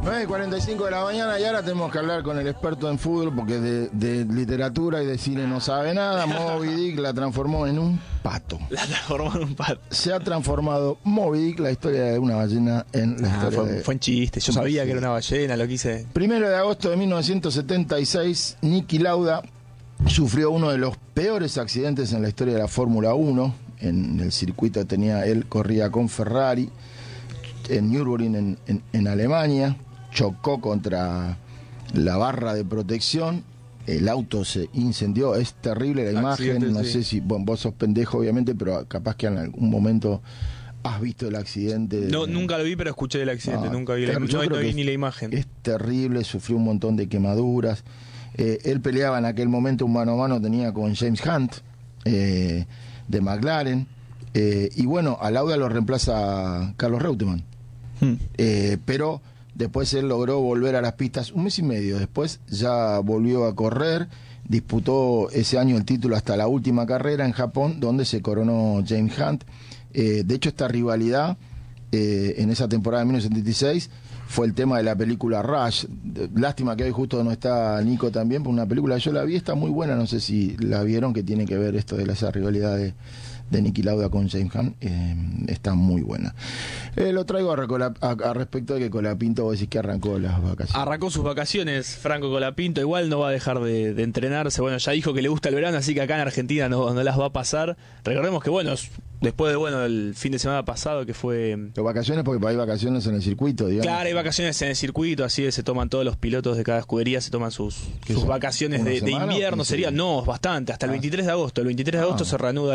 9:45 de la mañana y ahora tenemos que hablar con el experto en fútbol porque de literatura y de cine no sabe nada. Moby Dick la transformó en un pato. La transformó en un pato. Se ha transformado Moby Dick, la historia de una ballena, en la historia fue un chiste. Yo sabía que era una ballena, lo quise. 1 de agosto de 1976, Niki Lauda sufrió uno de los peores accidentes en la historia de la Fórmula 1. En el circuito corría con Ferrari en Nürburgring en Alemania. Chocó contra la barra de protección, el auto se incendió, es terrible la imagen, no sé si, bueno, vos sos pendejo obviamente, pero capaz que en algún momento has visto el accidente. No, nunca lo vi, pero escuché del accidente, nunca vi ni la imagen. Es terrible, sufrió un montón de quemaduras. Él peleaba en aquel momento un mano a mano, tenía con James Hunt, de McLaren, y bueno, a Lauda lo reemplaza Carlos Reutemann. Pero después él logró volver a las pistas 1 mes y medio después, ya volvió a correr, disputó ese año el título hasta la última carrera en Japón, donde se coronó James Hunt. De hecho, esta rivalidad en esa temporada de 1976 fue el tema de la película Rush. Lástima que hoy justo no está Nico también, por una película yo la vi, está muy buena, no sé si la vieron, que tiene que ver esto de esa rivalidad de Niki Lauda con James Hunt, está muy buena. Lo traigo a respecto de que Colapinto, vos decís que arrancó las vacaciones. Arrancó sus vacaciones Franco Colapinto, igual no va a dejar de entrenarse. Bueno, ya dijo que le gusta el verano, así que acá en Argentina no las va a pasar. Recordemos que, bueno, después de el fin de semana pasado que fue... Las vacaciones, porque hay vacaciones en el circuito, digamos. Claro, hay vacaciones en el circuito, así es, se toman todos los pilotos de cada escudería, se toman sus vacaciones de invierno, sería, no, bastante, hasta el 23 de agosto. El 23 de agosto se reanuda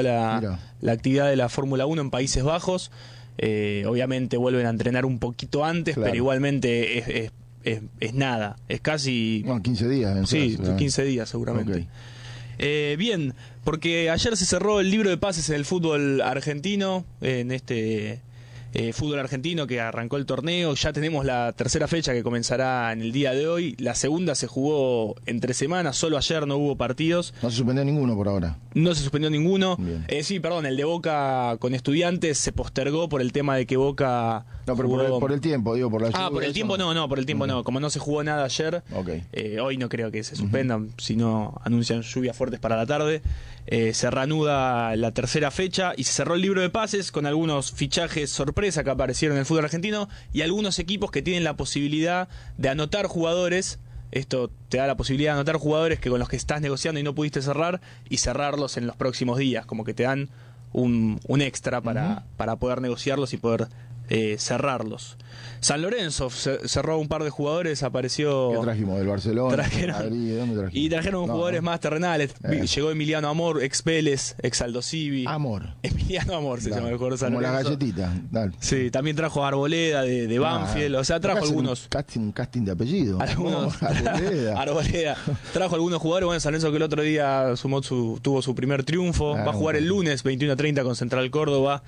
la actividad de la Fórmula 1 en Países Bajos. Obviamente vuelven a entrenar un poquito antes, claro, pero igualmente es nada, es casi... Bueno, 15 días. Sí, 15 días seguramente. Okay. Bien, porque ayer se cerró el libro de pases en el fútbol argentino, en este fútbol argentino que arrancó el torneo. Ya tenemos la tercera fecha que comenzará en el día de hoy. La segunda se jugó entre semanas, solo ayer no hubo partidos. No se suspendió ninguno por ahora. No se suspendió ninguno. Sí, perdón, el de Boca con Estudiantes se postergó por el tema de que Boca... No, pero jugó... por el tiempo, digo, por la lluvia. Por el tiempo no, por el tiempo no. Como no se jugó nada ayer, hoy no creo que se suspendan, si no anuncian lluvias fuertes para la tarde. Se reanuda la tercera fecha y se cerró el libro de pases con algunos fichajes sorpresa que aparecieron en el fútbol argentino y algunos equipos que tienen la posibilidad de anotar jugadores. Esto te da la posibilidad de anotar jugadores que con los que estás negociando y no pudiste cerrar, y cerrarlos en los próximos días, como que te dan un extra para poder negociarlos y poder cerrarlos. San Lorenzo cerró un par de jugadores, apareció... ¿Qué trajimos? ¿Del Barcelona? Madrid, ¿dónde trajimos? Y trajeron jugadores más terrenales. Llegó Emiliano Amor, ex Vélez, ex Aldo Civi. Amor. Emiliano Amor se llama el jugador de San Lorenzo. Como la galletita. Dale. Sí, también trajo a Arboleda de Banfield. O sea, trajo algunos... Un casting de apellido. Arboleda. Trajo algunos jugadores. Bueno, San Lorenzo que el otro día tuvo su primer triunfo. Va a jugar el lunes 21:30 con Central Córdoba.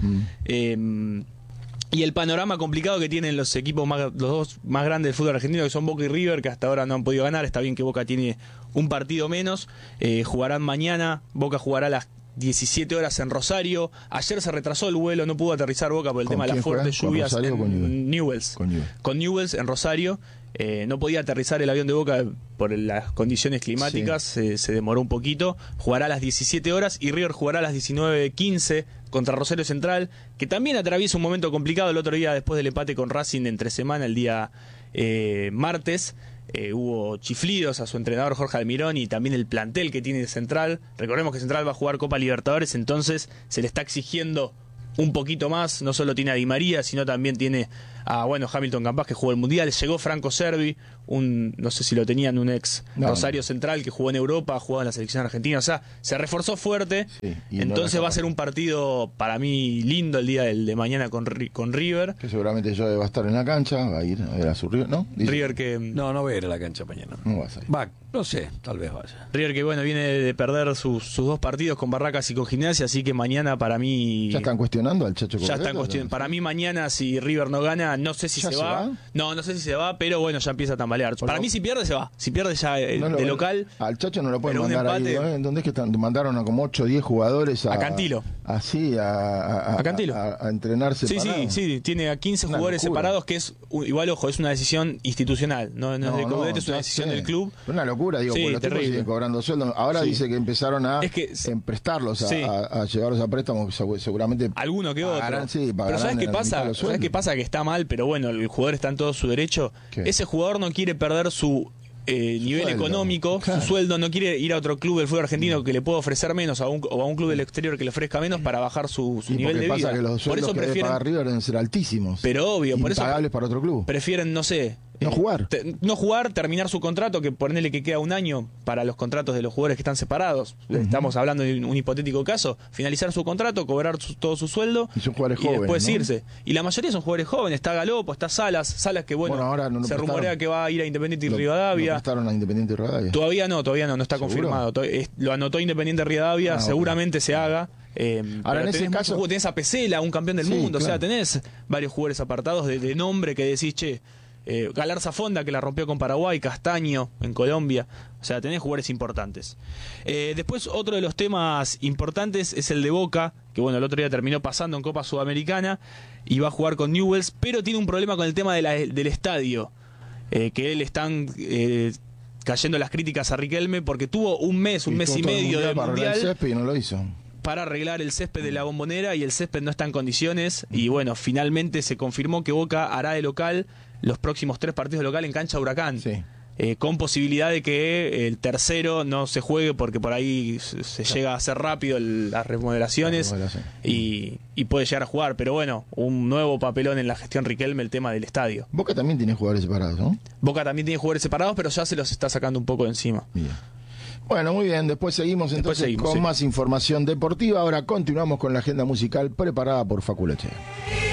Y el panorama complicado que tienen los equipos los dos más grandes del fútbol argentino, que son Boca y River, que hasta ahora no han podido ganar. Está bien que Boca tiene un partido menos. Jugarán mañana. Boca jugará a las 17 horas en Rosario. Ayer se retrasó el vuelo, no pudo aterrizar Boca por el tema de las fuertes lluvias en Newell's. Con Newell's en Rosario. No podía aterrizar el avión de Boca por las condiciones climáticas, se demoró un poquito. Jugará a las 17 horas y River jugará a las 19:15 contra Rosario Central, que también atraviesa un momento complicado. El otro día, después del empate con Racing entre semana, el día martes, hubo chiflidos a su entrenador Jorge Almirón y también el plantel que tiene Central. Recordemos que Central va a jugar Copa Libertadores, entonces se le está exigiendo un poquito más. No solo tiene a Di María, sino también tiene a Hamilton Campas, que jugó el Mundial. Llegó Franco Servi, no sé si lo tenían, un ex Rosario Central que jugó en Europa, jugó en la selección argentina. O sea, se reforzó fuerte. Entonces va a ser un partido para mí lindo el día de mañana con River. Que seguramente yo va a estar en la cancha, va a ir a ver a su River, ¿no? River que... No voy a ir a la cancha mañana. No vas a ir. No sé, tal vez vaya. River que viene de perder sus dos partidos con Barracas y con Gimnasia, así que mañana para mí... ¿Ya están cuestionando al Chacho Correa? Ya están cuestionando. Para mí mañana, si River no gana, Sudamericana, no sé si ¿Ya se se va. va? No sé si se va, pero bueno, ya empieza a tambalear. Para mí si pierde se va. Si pierde ya de local. Al Chacho no lo pueden pero un mandar ahí. empate- ¿Dónde es que están? Mandaron a como 8 o 10 jugadores A Cantilo. Así, a Cantilo. a entrenarse. Sí, tiene a 15 Una jugadores locura. separados, que es, igual ojo, es una decisión institucional, no es de Coudet, es una ya decisión sé. del club. Una locura, digo, Sí, porque los tipos terrible. siguen cobrando sueldo. Ahora Sí. dice que empezaron a Es que- emprestarlos, Sí. a llevarlos a préstamos, seguramente. Alguno que otro. pagarán, sí, pero pagarán ¿sabes qué en la mitad pasa? de los ¿Sabes qué sueldos. pasa? Que está mal, pero bueno, el jugador está en todo su derecho. ¿Qué? Ese jugador no quiere perder su nivel sueldo, económico, claro. su sueldo, no quiere ir a otro club del fútbol argentino que le pueda ofrecer menos o a un club del exterior que le ofrezca menos para bajar su Y nivel porque de pasa vida. que los Por sueldos eso que debe prefieren, pagar River deben ser altísimos. pero obvio, por eso impagables para otro club. prefieren, no sé, No jugar. no jugar, terminar su contrato, que ponele que queda un año para los contratos de los jugadores que están separados. Estamos hablando de un hipotético caso. Finalizar su contrato, cobrar todo su sueldo Y son jugadores y jóvenes, después ¿no? irse. Y la mayoría son jugadores jóvenes. Está Galopo, está Salas que bueno, Ahora no lo se prestaron. rumorea que va a ir a Independiente y Lo Rivadavia. prestaron a Independiente Rivadavia. Todavía no está ¿Seguro? confirmado. Lo anotó Independiente Rivadavia, Ah, ok. seguramente se haga. Ahora, Pero en ese tenés caso- tenés a Pesela, un campeón del Sí, mundo, o sea, claro. tenés varios jugadores apartados de nombre que decís, che, Galarza Fonda, que la rompió con Paraguay, Castaño en Colombia, o sea, tenés jugadores importantes. Después, otro de los temas importantes es el de Boca, que bueno, el otro día terminó pasando en Copa Sudamericana y va a jugar con Newell's, pero tiene un problema con el tema del estadio, que él están cayendo las críticas a Riquelme porque tuvo un mes y Estuvo todo el medio de para arreglar el mundial césped y no lo hizo. para arreglar el césped de la Bombonera y el césped no está en condiciones y bueno, finalmente se confirmó que Boca hará de local los próximos 3 partidos de local en cancha Huracán. Sí. Con posibilidad de que el tercero no se juegue porque por ahí se llega a hacer rápido las remodelaciones La remodelación. y puede llegar a jugar, pero bueno, un nuevo papelón en la gestión Riquelme, el tema del estadio. Boca también tiene jugadores separados, ¿no? Boca también tiene jugadores separados, pero ya se los está sacando un poco de encima. Bien. Bueno, muy bien, después seguimos Después entonces seguimos, con sí. más información deportiva. Ahora continuamos con la agenda musical preparada por Facu Lechea.